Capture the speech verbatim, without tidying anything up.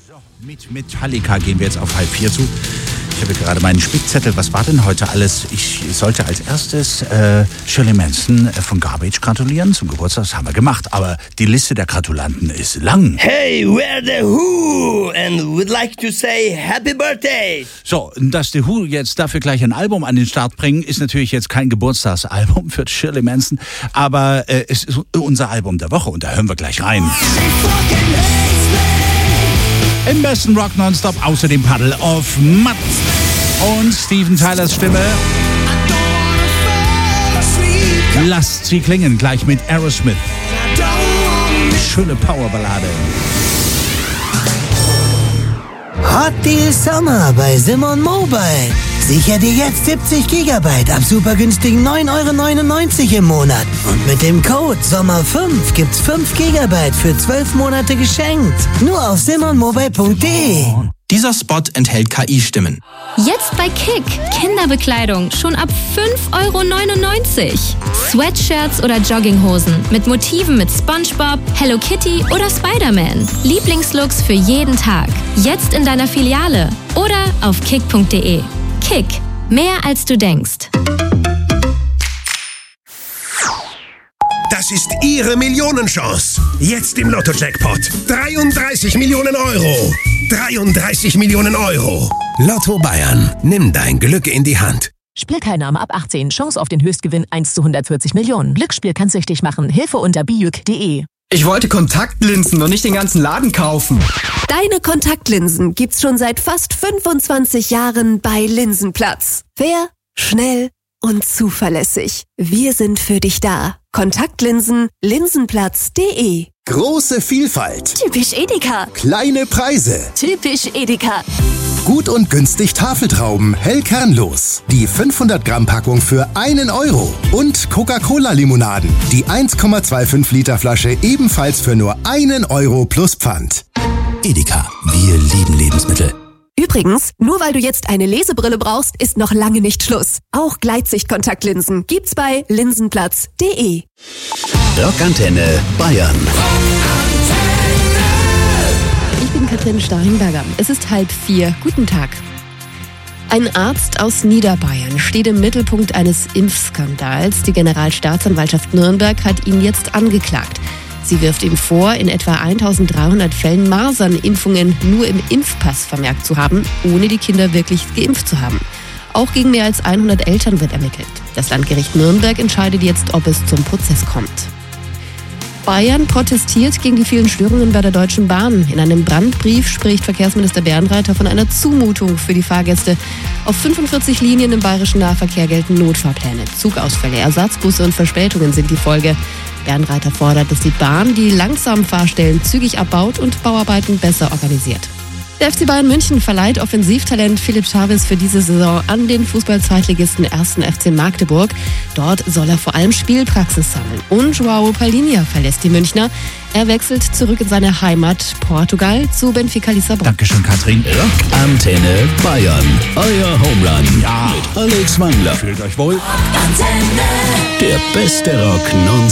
So, mit Metallica gehen wir jetzt auf halb vier zu. Ich habe gerade meinen Spickzettel. Was war denn heute alles? Ich sollte als erstes äh, Shirley Manson von Garbage gratulieren zum Geburtstag. Das haben wir gemacht. Aber die Liste der Gratulanten ist lang. Hey, we're the Who and would like to say Happy Birthday. So, dass die Who jetzt dafür gleich ein Album an den Start bringen, ist natürlich jetzt kein Geburtstagsalbum für Shirley Manson. Aber äh, es ist unser Album der Woche und da hören wir gleich rein. Im besten Rock nonstop, außer dem Puddle of Mudd. Und Steven Tylers Stimme. Lasst sie klingen, gleich mit Aerosmith. Schöne Powerballade. Hot Deal Sommer bei Simon Mobile. Sicher dir jetzt siebzig Gigabyte ab super günstigen neun Euro neunundneunzig im Monat. Und mit dem Code Sommer fünf gibt's fünf Gigabyte für zwölf Monate geschenkt. Nur auf simon mobile punkt de. Dieser Spot enthält K I-Stimmen. Jetzt bei Kick. Kinderbekleidung schon ab fünf Euro neunundneunzig. Sweatshirts oder Jogginghosen mit Motiven mit SpongeBob, Hello Kitty oder Spider-Man. Lieblingslooks für jeden Tag. Jetzt in deiner Filiale oder auf kick punkt de. Kick. Mehr als du denkst. Das ist Ihre Millionenchance. Jetzt im Lotto-Jackpot. dreiunddreißig Millionen Euro. dreiunddreißig Millionen Euro. Lotto Bayern. Nimm dein Glück in die Hand. Spielteilnahme ab achtzehn. Chance auf den Höchstgewinn eins zu hundertvierzig Millionen. Glücksspiel kann süchtig machen. Hilfe unter bijuk punkt de. Ich wollte Kontaktlinsen und nicht den ganzen Laden kaufen. Deine Kontaktlinsen gibt's schon seit fast fünfundzwanzig Jahren bei Linsenplatz. Fair, schnell und zuverlässig. Wir sind für dich da. Kontaktlinsen, linsenplatz punkt de. Große Vielfalt. Typisch Edeka. Kleine Preise. Typisch Edeka. Gut und günstig Tafeltrauben, hell kernlos. Die fünfhundert Gramm Packung für einen Euro. Und Coca-Cola-Limonaden. Die eins Komma fünfundzwanzig Liter Flasche ebenfalls für nur einen Euro plus Pfand. Edeka. Wir lieben Lebensmittel. Übrigens, nur weil du jetzt eine Lesebrille brauchst, ist noch lange nicht Schluss. Auch Gleitsicht-Kontaktlinsen gibt's bei linsenplatz punkt de. Rockantenne Bayern. Ich bin Katrin Starrenberger. Es ist halb vier. Guten Tag. Ein Arzt aus Niederbayern steht im Mittelpunkt eines Impfskandals. Die Generalstaatsanwaltschaft Nürnberg hat ihn jetzt angeklagt. Sie wirft ihm vor, in etwa eintausenddreihundert Fällen Masernimpfungen nur im Impfpass vermerkt zu haben, ohne die Kinder wirklich geimpft zu haben. Auch gegen mehr als hundert Eltern wird ermittelt. Das Landgericht Nürnberg entscheidet jetzt, ob es zum Prozess kommt. Bayern protestiert gegen die vielen Störungen bei der Deutschen Bahn. In einem Brandbrief spricht Verkehrsminister Bernreiter von einer Zumutung für die Fahrgäste. Auf fünfundvierzig Linien im bayerischen Nahverkehr gelten Notfahrpläne. Zugausfälle, Ersatzbusse und Verspätungen sind die Folge. Bernreiter fordert, dass die Bahn die langsamen Fahrstellen zügig abbaut und Bauarbeiten besser organisiert. Der F C Bayern München verleiht Offensivtalent Philipp Chavez für diese Saison an den Fußball-Zweitligisten ersten F C Magdeburg. Dort soll er vor allem Spielpraxis sammeln. Und João Palhinha verlässt die Münchner. Er wechselt zurück in seine Heimat Portugal zu Benfica Lissabon. Dankeschön, Katrin. Rockantenne Bayern. Euer Homeland. Ja. Mit Alex Wangler. Fühlt euch wohl. Der beste Rock non